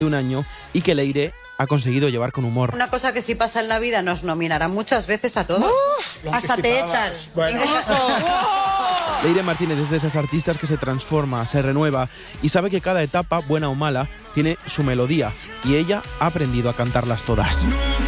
un año y que Leire ha conseguido llevar con humor. Una cosa que sí pasa en la vida, nos nominarán muchas veces a todos. Hasta te echan. Bueno. Leire Martínez es de esas artistas que se transforma, se renueva y sabe que cada etapa, buena o mala, tiene su melodía y ella ha aprendido a cantarlas todas.